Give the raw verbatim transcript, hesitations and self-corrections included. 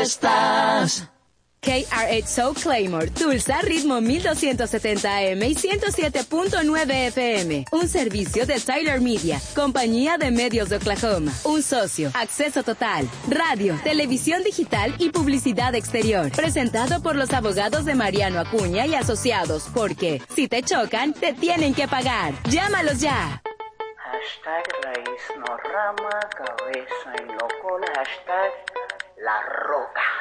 estás? K R H Soul Claymore, Tulsa, ritmo mil doscientos setenta A M y ciento siete punto nueve F M. Un servicio de Tyler Media, compañía de medios de Oklahoma. Un socio, acceso total, radio, televisión digital y publicidad exterior. Presentado por los abogados de Mariano Acuña y asociados, porque si te chocan, te tienen que pagar. Llámalos ya. Hashtag raíz no rama, cabeza y no cola. Hashtag la roca.